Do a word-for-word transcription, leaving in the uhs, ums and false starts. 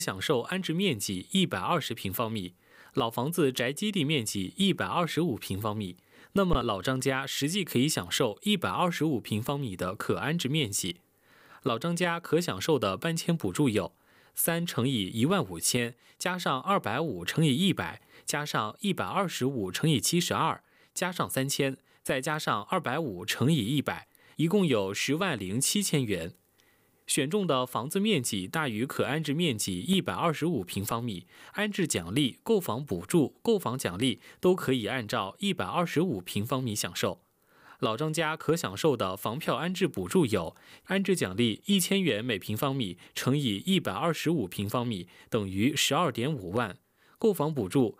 享受安置面积一百二十平方米，老房子宅基地面积一百二十五平方米，那么老张家实际可以享受一百二十五平方米的可安置面积。老张家可享受的搬迁补助有：三乘以一万五千，加上二百五乘以一百，加上一百二十五乘以七十二，加上三千，再加上二百五乘以一百，一共有十万零七千元。选中的房子面积大于可安置面积一百二十五平方米，安置奖励、购房补助、购房奖励都可以按照一百二十五平方米享受。老张家可享受的房票安置补助有：安置奖励一千元每平方米乘以一百二十五平方米等于十二点五万，购房补助